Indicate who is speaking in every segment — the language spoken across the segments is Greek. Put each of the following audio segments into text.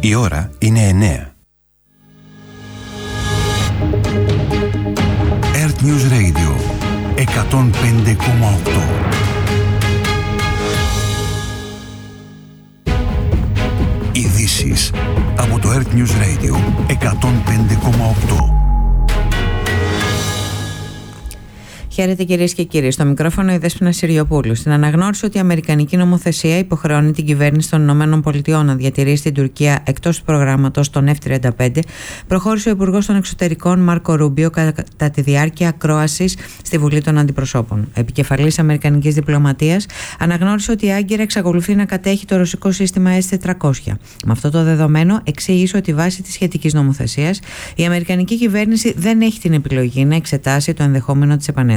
Speaker 1: Η ώρα είναι 9. Earth News Radio 105,8. Ειδήσεις από το Earth News Radio 105,8.
Speaker 2: Χαίρετε κυρίες και κύριοι. Στο μικρόφωνο η Δέσποινα Συριοπούλου. Στην αναγνώριση ότι η Αμερικανική νομοθεσία υποχρεώνει την κυβέρνηση των ΗΠΑ να διατηρήσει την Τουρκία εκτός του προγράμματος των F-35, προχώρησε ο Υπουργός των Εξωτερικών Μάρκο Ρούμπιο κατά τη διάρκεια ακρόασης στη Βουλή των Αντιπροσώπων. Επικεφαλής Αμερικανικής Διπλωματίας αναγνώρισε ότι η Άγκυρα εξακολουθεί να κατέχει το ρωσικό σύστημα S-400. Με αυτό το δεδομένο, εξήγησε ότι βάσει της σχετικής νομοθεσίας η Αμερικανική κυβέρνηση δεν έχει την επιλογή να εξετάσει το ενδεχόμενο της επανένταξης.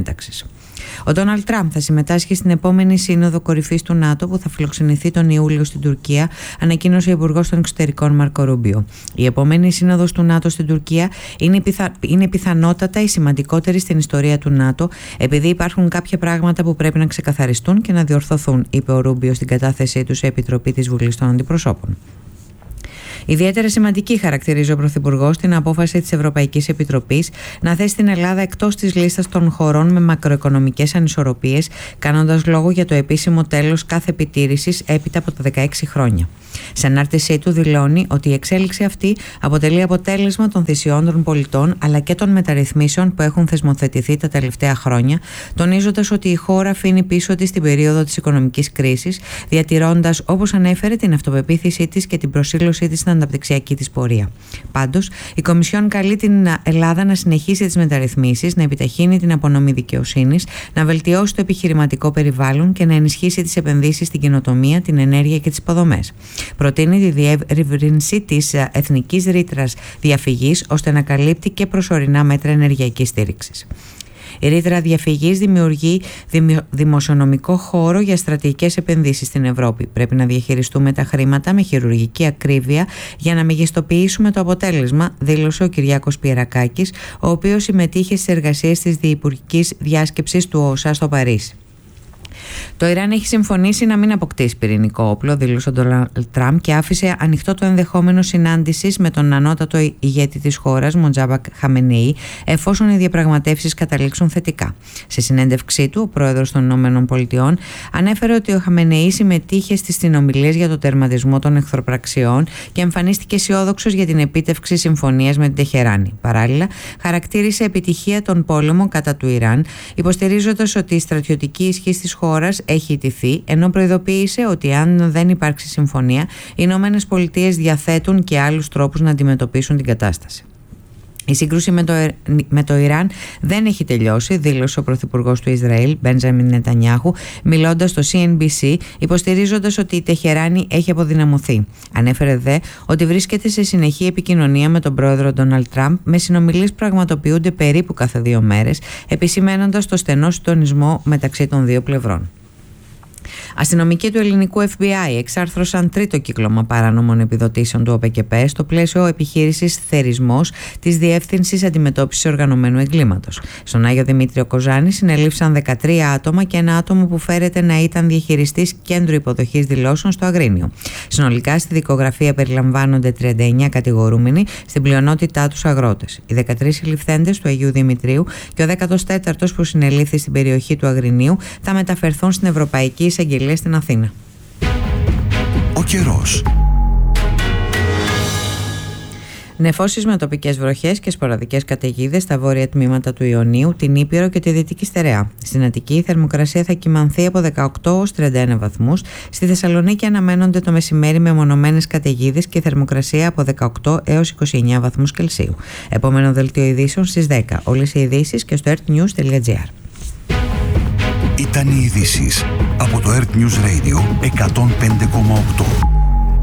Speaker 2: Ο Ντόναλντ Τραμπ θα συμμετάσχει στην επόμενη σύνοδο κορυφής του ΝΑΤΟ που θα φιλοξενηθεί τον Ιούλιο στην Τουρκία, ανακοίνωσε ο Υπουργός των Εξωτερικών Μάρκο Ρούμπιο. Η επόμενη σύνοδος του ΝΑΤΟ στην Τουρκία είναι πιθανότατα η σημαντικότερη στην ιστορία του ΝΑΤΟ, επειδή υπάρχουν κάποια πράγματα που πρέπει να ξεκαθαριστούν και να διορθωθούν, είπε ο Ρούμπιο στην κατάθεσή του σε επιτροπή της Βουλής των Αντιπροσώπων. Ιδιαίτερα σημαντική χαρακτηρίζει ο Πρωθυπουργός την απόφαση της Ευρωπαϊκής Επιτροπής να θέσει την Ελλάδα εκτός της λίστας των χωρών με μακροοικονομικές ανισορροπίες, κάνοντας λόγο για το επίσημο τέλος κάθε επιτήρησης έπειτα από τα 16 χρόνια. Σε ανάρτησή του δηλώνει ότι η εξέλιξη αυτή αποτελεί αποτέλεσμα των θυσιών των πολιτών αλλά και των μεταρρυθμίσεων που έχουν θεσμοθετηθεί τα τελευταία χρόνια, τονίζοντας ότι η χώρα αφήνει πίσω της την περίοδο της οικονομικής κρίσης, διατηρώντας, όπως ανέφερε, την αυτοπεποίθησή της και την προσήλωσή της στην αναπτυξιακή της πορεία. Πάντως, η Κομισιόν καλεί την Ελλάδα να συνεχίσει τις μεταρρυθμίσεις, να επιταχύνει την απονομή δικαιοσύνης, να βελτιώσει το επιχειρηματικό περιβάλλον και να ενισχύσει τις επενδύσεις στην καινοτομία, την ενέργεια και τις υποδομές. Προτείνει τη διεύρυνση της εθνικής ρήτρας διαφυγής ώστε να καλύπτει και προσωρινά μέτρα ενεργειακής στήριξης. Η ρήτρα διαφυγής δημιουργεί δημοσιονομικό χώρο για στρατηγικές επενδύσεις στην Ευρώπη. Πρέπει να διαχειριστούμε τα χρήματα με χειρουργική ακρίβεια για να μεγιστοποιήσουμε το αποτέλεσμα, δήλωσε ο Κυριάκος Πιερακάκης, ο οποίος συμμετείχε στις εργασίες της διυπουργικής διάσκεψης του ΟΣΑ στο Παρίσι. Το Ιράν έχει συμφωνήσει να μην αποκτήσει πυρηνικό όπλο, δήλωσε ο Ντόναλντ Τραμπ, και άφησε ανοιχτό το ενδεχόμενο συνάντησης με τον ανώτατο ηγέτη της χώρας, Μοτζάμπα Χαμενεή, εφόσον οι διαπραγματεύσεις καταλήξουν θετικά. Σε συνέντευξή του, ο πρόεδρος των ΗΠΑ ανέφερε ότι ο Χαμενεή συμμετείχε στις συνομιλίες για το τερματισμό των εχθροπραξιών και εμφανίστηκε αισιόδοξος για την επίτευξη συμφωνίας με την Τεχεράνη. Παράλληλα, χαρακτήρισε επιτυχία τον πόλεμο κατά του Ιράν, υποστηρίζοντας ότι η στρατιωτική ισχύ της χώρας έχει ιτηθεί, ενώ προειδοποίησε ότι αν δεν υπάρξει συμφωνία, οι Ηνωμένες Πολιτείες διαθέτουν και άλλους τρόπους να αντιμετωπίσουν την κατάσταση. Η σύγκρουση με το Ιράν δεν έχει τελειώσει, δήλωσε ο Πρωθυπουργός του Ισραήλ, Μπέντζαμιν Νετανιάχου, μιλώντας στο CNBC, υποστηρίζοντας ότι η Τεχεράνη έχει αποδυναμωθεί. Ανέφερε δε ότι βρίσκεται σε συνεχή επικοινωνία με τον πρόεδρο Ντόναλντ Τραμπ, με συνομιλίες που πραγματοποιούνται περίπου κάθε 2 μέρες, επισημένοντας το στενό συντονισμό μεταξύ των δύο πλευρών. Αστυνομικοί του ελληνικού FBI εξάρθρωσαν τρίτο κύκλωμα παράνομων επιδοτήσεων του ΟΠΕΚΕΠΕ στο πλαίσιο επιχείρησης Θερισμός της Διεύθυνσης Αντιμετώπισης Οργανωμένου Εγκλήματος. Στον Άγιο Δημήτριο Κοζάνη συνελήφθησαν 13 άτομα και ένα άτομο που φέρεται να ήταν διαχειριστής κέντρου υποδοχής δηλώσεων στο Αγρίνιο. Συνολικά στη δικογραφία περιλαμβάνονται 39 κατηγορούμενοι, στην πλειονότητά τους αγρότες. Οι 13 συλληφθέντες του Αγίου Δημητρίου και ο 14ος που συνελήφθη στην περιοχή του Αγρινίου θα μεταφερθούν στην Ευρωπαϊκή Εισαγγελία στην Αθήνα.
Speaker 1: Ο καιρός.
Speaker 2: Νεφώσεις με τοπικές βροχές και σποραδικές καταιγίδες στα βόρεια τμήματα του Ιωνίου, την Ήπειρο και τη Δυτική Στερεά. Στην Αττική η θερμοκρασία θα κυμανθεί από 18 ως 31 βαθμούς. Στη Θεσσαλονίκη αναμένονται το μεσημέρι με μονομένες καταιγίδες και θερμοκρασία από 18 έως 29 βαθμούς Κελσίου. Επόμενο δελτίο ειδήσεων στις 10. Όλες οι ειδήσεις και στο earthnews.gr.
Speaker 1: Ήταν οι ειδήσεις από το Earth News Radio 105,8.